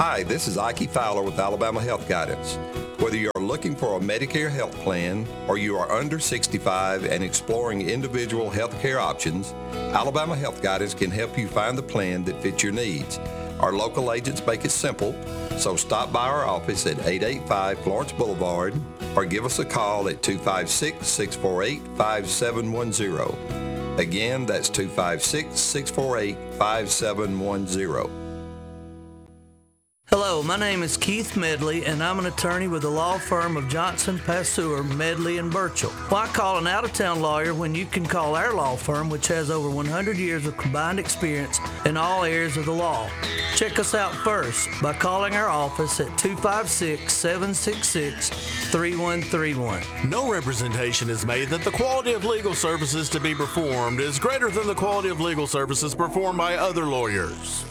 Hi, this is Ike Fowler with Alabama Health Guidance. Whether you are looking for a Medicare health plan or you are under 65 and exploring individual health care options, Alabama Health Guidance can help you find the plan that fits your needs. Our local agents make it simple, so stop by our office at 885 Florence Boulevard or give us a call at 256-648-5710. Again, that's 256-648-5710. Hello, my name is Keith Medley, and I'm an attorney with the law firm of Johnson, Passeur, Medley, and Burchell. Why call an out-of-town lawyer when you can call our law firm, which has over 100 years of combined experience in all areas of the law? Check us out first by calling our office at 256-766-3131. No representation is made that the quality of legal services to be performed is greater than the quality of legal services performed by other lawyers.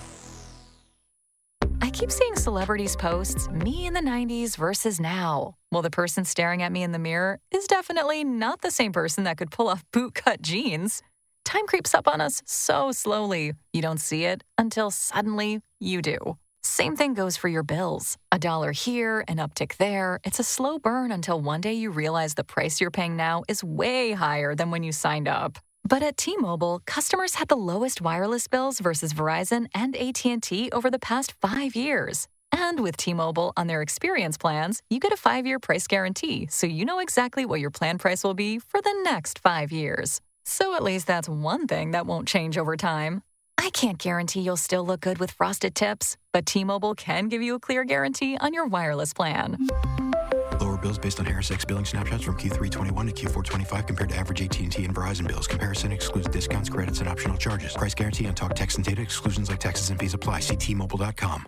I keep seeing celebrities posts, me in the 90s versus now. Well, the person staring at me in the mirror is definitely not the same person that could pull off bootcut jeans. Time creeps up on us so slowly. You don't see it until suddenly you do. Same thing goes for your bills. $1 here, an uptick there. It's a slow burn until one day you realize the price you're paying now is way higher than when you signed up. But at T-Mobile, customers had the lowest wireless bills versus Verizon and AT&T over the past 5 years. And with T-Mobile on their experience plans, you get a 5-year price guarantee, so you know exactly what your plan price will be for the next 5 years. So at least that's one thing that won't change over time. I can't guarantee you'll still look good with frosted tips, but T-Mobile can give you a clear guarantee on your wireless plan. Lower bills based on Harris X billing snapshots from Q3 21 to Q4 25 compared to average AT&T and Verizon bills. Comparison excludes discounts, credits, and optional charges. Price guarantee on talk, text, and data. Exclusions like taxes and fees apply. See T-Mobile.com.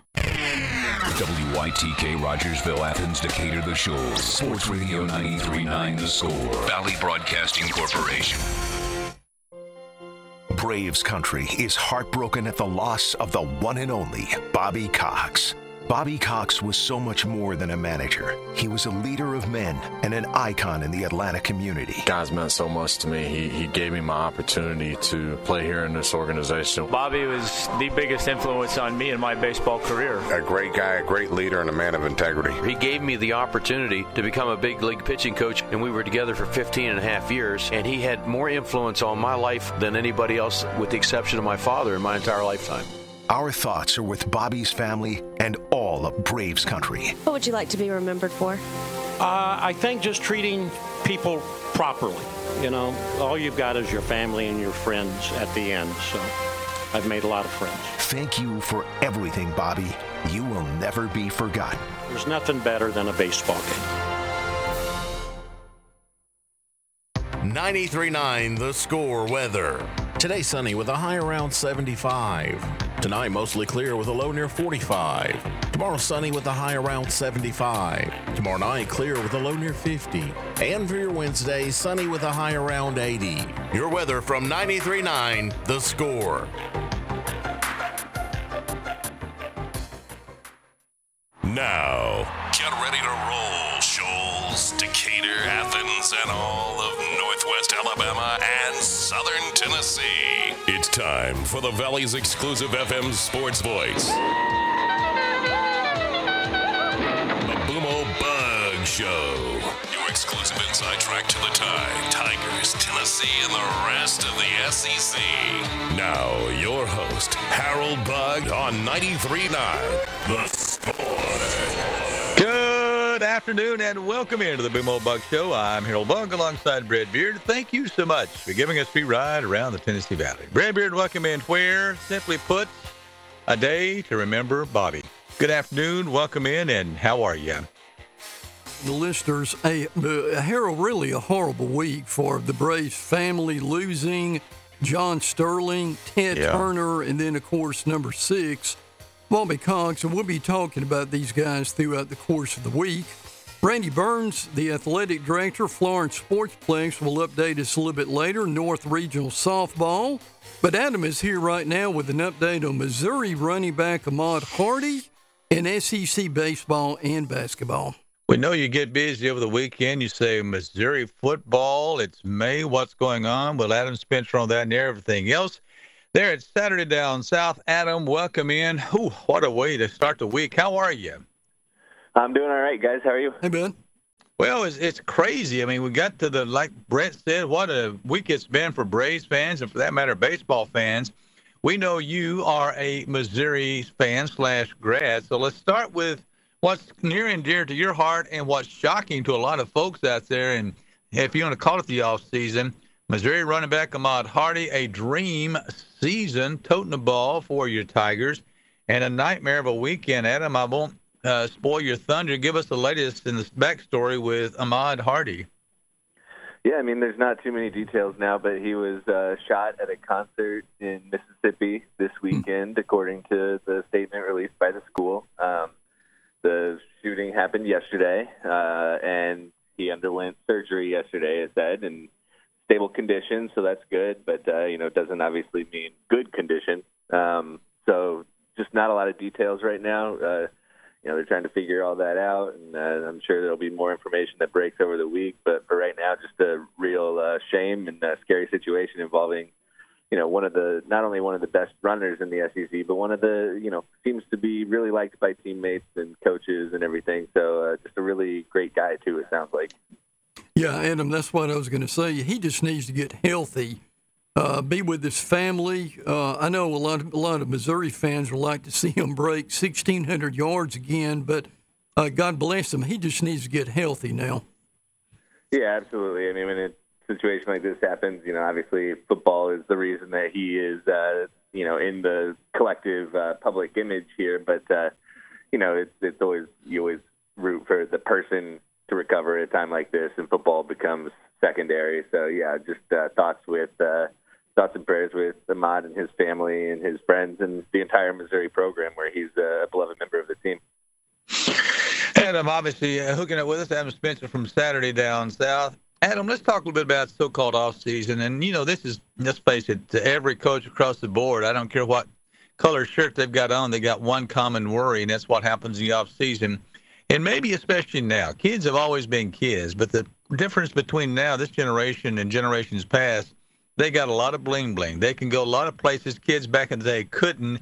WYTK Rogersville, Athens, Decatur, The Shoals. Sports Radio 93.9 The Score. Valley Broadcasting Corporation. Braves country is heartbroken at the loss of the one and only Bobby Cox. Bobby Cox was so much more than a manager. He was a leader of men and an icon in the Atlanta community. Guys meant so much to me. He gave me my opportunity to play here in this organization. Bobby was the biggest influence on me in my baseball career. A great guy, a great leader, and a man of integrity. He gave me the opportunity to become a big league pitching coach, and we were together for 15 and a half years, and he had more influence on my life than anybody else, with the exception of my father, in my entire lifetime. Our thoughts are with Bobby's family and all of Braves country. What would you like to be remembered for? I think just treating people properly. You know, all you've got is your family and your friends at the end. So I've made a lot of friends. Thank you for everything, Bobby. You will never be forgotten. There's nothing better than a baseball game. 93.9 The Score weather. Today sunny with a high around 75. Tonight mostly clear with a low near 45. Tomorrow sunny with a high around 75. Tomorrow night clear with a low near 50. And for your Wednesday, sunny with a high around 80. Your weather from 93.9 The Score. Now, get ready to roll, Shoals, Decatur, Athens, and all of Northwest Alabama and Southern Tennessee. It's time for the Valley's exclusive FM sports voice. The Boomo Bug Show. Your exclusive inside track to the Tide, Tigers, Tennessee, and the rest of the SEC. Now, your host, Harold Bug on 93.9 The Score. Good afternoon and welcome into the Boomo Bug Show. I'm Harold Bug alongside Brad Beard. Thank you so much for giving us a free ride around the Tennessee Valley. Brad Beard, welcome in where, simply put, a day to remember Bobby. Good afternoon, welcome in, and how are you? The listeners, Harold, really a horrible week for the Braves family, losing John Sterling, Ted Turner, and then, of course, number 6, Bobby Cox, and we'll be talking about these guys throughout the course of the week. Randy Burns, the athletic director, Florence Sportsplex, will update us a little bit later, North Regional Softball. But Adam is here right now with an update on Missouri running back Ahmad Hardy and SEC baseball and basketball. We know you get busy over the weekend. You say Missouri football, it's May, what's going on? Well, Adam Spencer on that and everything else. there at Saturday Down South. Adam, welcome in. Ooh, what a way to start the week. How are you? I'm doing all right, guys. How are you? Hey, Ben. Well, it's crazy. I mean, we got to like Brett said, what a week it's been for Braves fans and, for that matter, baseball fans. We know you are a Missouri fan / grad, so let's start with what's near and dear to your heart and what's shocking to a lot of folks out there. And if you want to call it the offseason, Missouri running back Ahmad Hardy, a dream season toting the ball for your Tigers, and a nightmare of a weekend. Adam, I won't spoil your thunder. Give us the latest in the backstory with Ahmad Hardy. Yeah, I mean, there's not too many details now, but he was shot at a concert in Mississippi this weekend, according to the statement released by the school. The shooting happened yesterday, and he underwent surgery yesterday, it said, in stable condition, so that's good, but, it doesn't obviously mean good condition. So just not a lot of details right now. They're trying to figure all that out, and I'm sure there'll be more information that breaks over the week. But for right now, just a real shame and a scary situation involving, not only one of the best runners in the SEC, but one of the, seems to be really liked by teammates and coaches and everything. So just a really great guy, too, it sounds like. Yeah, Adam, that's what I was going to say. He just needs to get healthy, be with his family. I know a lot of Missouri fans would like to see him break 1,600 yards again, but God bless him. He just needs to get healthy now. Yeah, absolutely. I mean, when a situation like this happens, obviously football is the reason that he is, in the collective public image here. But, it's always, you always root for the person to recover at a time like this, and football becomes secondary. So, yeah, just thoughts and prayers with Ahmad and his family and his friends and the entire Missouri program, where he's a beloved member of the team. Adam, obviously, hooking up with us, Adam Spencer from Saturday Down South. Adam, let's talk a little bit about so-called off-season. And, this is, let's face it, to every coach across the board, I don't care what color shirt they've got on, they got one common worry, and that's what happens in the off-season. And maybe especially now, kids have always been kids, but the difference between now, this generation and generations past, they got a lot of bling-bling. They can go a lot of places kids back in the day couldn't.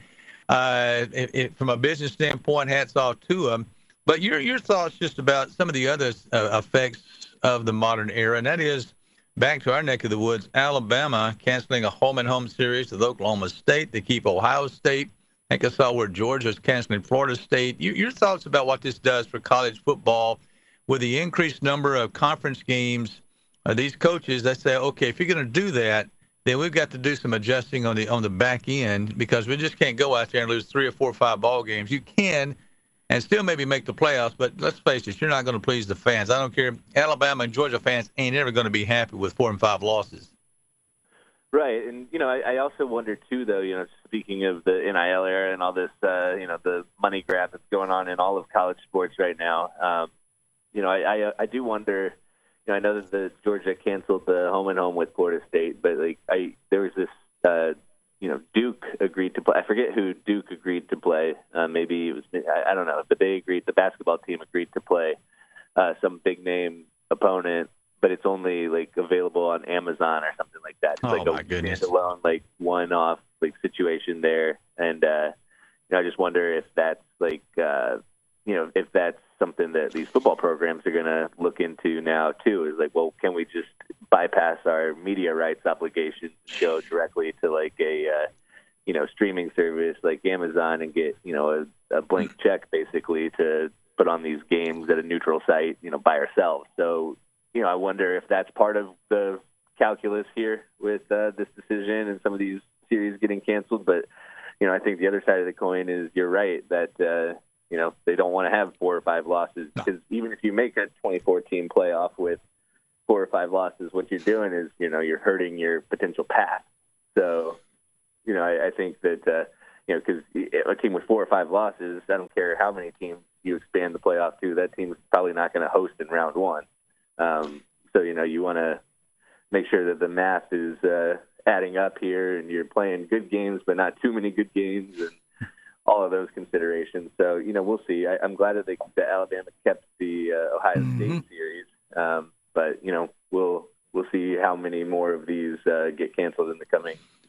From a business standpoint, hats off to them. But your thoughts just about some of the other effects of the modern era, and that is back to our neck of the woods, Alabama canceling a home-and-home series with Oklahoma State. They keep Ohio State. I think I saw where Georgia's canceling Florida State. Your thoughts about what this does for college football with the increased number of conference games? These coaches, they say, okay, if you're going to do that, then we've got to do some adjusting on the back end, because we just can't go out there and lose 3 or 4 or 5 ball games. You can and still maybe make the playoffs, but let's face it, you're not going to please the fans. I don't care. Alabama and Georgia fans ain't ever going to be happy with 4 and 5 losses. Right, and I also wonder too, though. Speaking of the NIL era and all this, the money grab that's going on in all of college sports right now. I do wonder. I know that the Georgia canceled the home and home with Florida State, but there was this. Duke agreed to play. I forget who Duke agreed to play. Maybe it was. I don't know, but they agreed. The basketball team agreed to play some big name opponent. But it's only available on Amazon or something like that. It's my goodness! Standalone, one-off situation there, and I just wonder if that's if that's something that these football programs are going to look into now too. Is well, can we just bypass our media rights obligations, go directly to a streaming service like Amazon and get a blank check basically to put on these games at a neutral site by ourselves. So. I wonder if that's part of the calculus here with this decision and some of these series getting canceled. But, I think the other side of the coin is you're right that, they don't want to have 4 or 5 losses, because even if you make a 24-team playoff with 4 or 5 losses, what you're doing is, you're hurting your potential path. So, I think that, because a team with 4 or 5 losses, I don't care how many teams you expand the playoff to, that team's probably not going to host in round 1. So, you want to make sure that the math is adding up here and you're playing good games, but not too many good games and all of those considerations. So, we'll see. I'm glad that Alabama kept the Ohio State series. But, we'll see how many more of these get canceled in the coming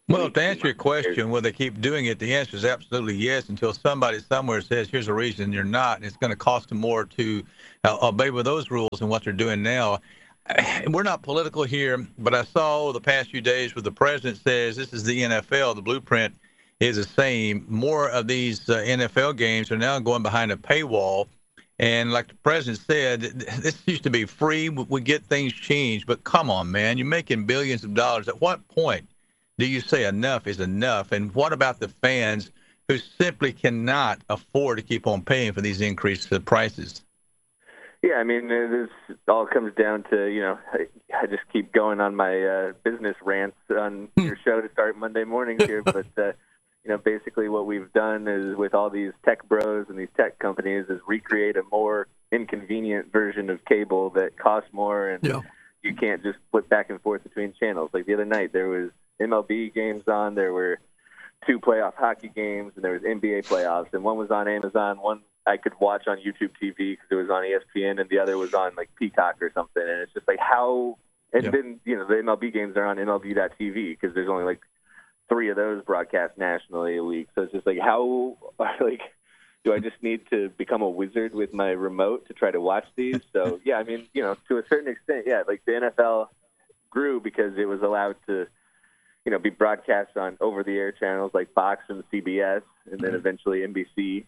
Well, to answer your question, will they keep doing it? The answer is absolutely yes, until somebody somewhere says, here's a reason you're not, and it's going to cost them more to obey with those rules than what they're doing now. We're not political here, but I saw the past few days where the president says this is the NFL, the blueprint is the same. More of these NFL games are now going behind a paywall. And like the president said, this used to be free. We get things changed. But come on, man, you're making billions of dollars. At what point do you say enough is enough? And what about the fans who simply cannot afford to keep on paying for these increased prices? Yeah, I mean, this all comes down to, I just keep going on my business rants on your show to start Monday mornings here. But, basically what we've done is with all these tech bros and these tech companies is recreate a more inconvenient version of cable that costs more. And you can't just flip back and forth between channels. Like the other night, there was MLB games on. There were 2 playoff hockey games, and there was NBA playoffs. And one was on Amazon, one I could watch on YouTube TV because it was on ESPN, and the other was on like Peacock or something. And it's just like how, and then the MLB games are on MLB.TV because there's only like 3 of those broadcast nationally a week. So it's just like how, do I just need to become a wizard with my remote to try to watch these? So yeah, I mean, to a certain extent, yeah, like the NFL grew because it was allowed to, be broadcast on over-the-air channels like Fox and CBS, and then eventually NBC.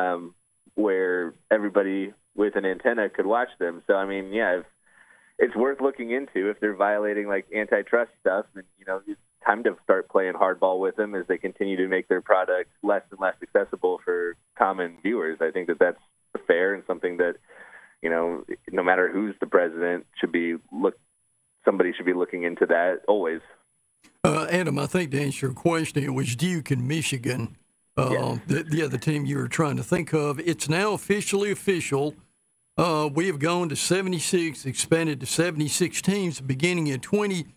Where everybody with an antenna could watch them. So, I mean, yeah, it's worth looking into if they're violating, like, antitrust stuff. And, it's time to start playing hardball with them as they continue to make their product less and less accessible for common viewers. I think that that's fair and something that, no matter who's the president, somebody should be looking into that always. Adam, I think to answer your question, it was Duke in Michigan. The team you were trying to think of. It's now officially official. We have gone to 76, expanded to 76 teams beginning in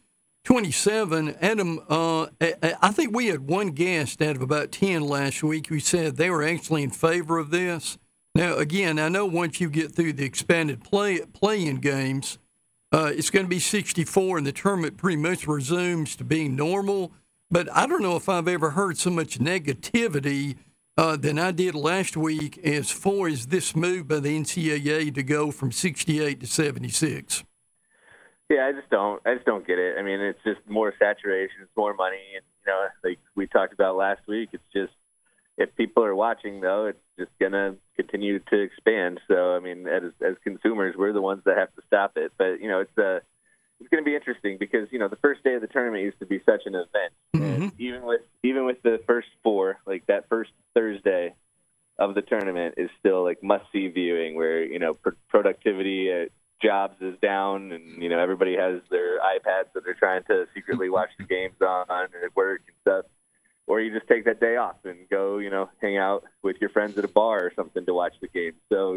2027. Adam, I think we had one guest out of about 10 last week who said they were actually in favor of this. Now, again, I know once you get through the expanded play-in games, it's going to be 64, and the tournament pretty much resumes to being normal. But I don't know if I've ever heard so much negativity than I did last week as far as this move by the NCAA to go from 68 to 76. Yeah, I just don't get it. I mean, it's just more saturation, it's more money, and like we talked about last week, it's just if people are watching though, it's just gonna continue to expand. So I mean, as consumers, we're the ones that have to stop it. But it's going to be interesting because, the first day of the tournament used to be such an event. Mm-hmm. And even with the first 4, like that first Thursday of the tournament is still like must-see viewing where, productivity at jobs is down and, everybody has their iPads that they're trying to secretly watch the games on at work and stuff. Or you just take that day off and go, hang out with your friends at a bar or something to watch the game. So,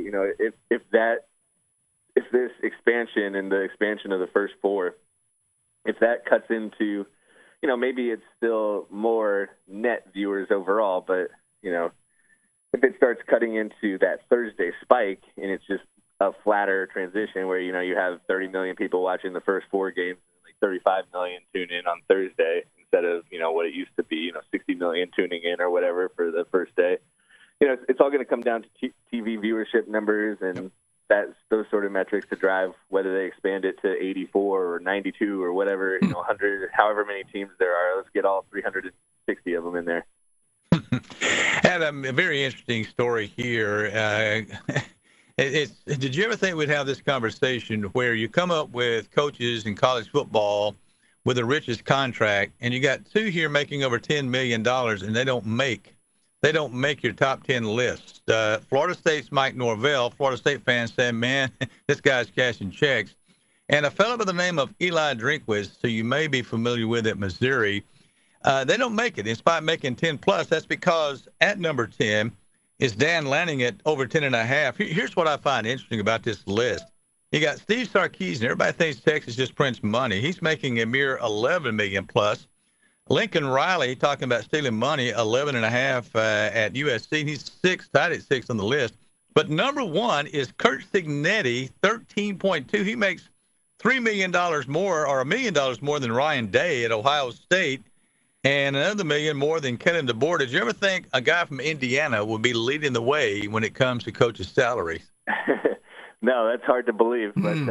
if this expansion and the expansion of the first 4, if that cuts into, maybe it's still more net viewers overall, but, if it starts cutting into that Thursday spike and it's just a flatter transition where, you have 30 million people watching the first 4 games and like 35 million tune in on Thursday instead of, what it used to be, 60 million tuning in or whatever for the first day, it's all going to come down to TV viewership numbers and those sort of metrics to drive whether they expand it to 84 or 92 or whatever, 100, however many teams there are. Let's get all 360 of them in there. Adam, a very interesting story here. Did you ever think we'd have this conversation where you come up with coaches in college football with the richest contract, and you got 2 here making over $10 million, and they don't make your top 10 list. Florida State's Mike Norvell, Florida State fans saying, man, this guy's cashing checks. And a fellow by the name of Eli Drinkwitz, who you may be familiar with at Missouri, they don't make it. In spite of making 10+, that's because at number 10 is Dan Lanning at over 10.5. Here's what I find interesting about this list. You got Steve Sarkisian. Everybody thinks Texas just prints money. He's making a mere $11 million+. Lincoln Riley, talking about stealing money, 11.5 at USC. He's tied at 6 on the list. But number 1 is Curt Cignetti, 13.2. He makes $3 million more or $1 million more than Ryan Day at Ohio State. and another $1 million more than Kellen DeBoer. Did you ever think a guy from Indiana would be leading the way when it comes to coaches' salaries? No, that's hard to believe. But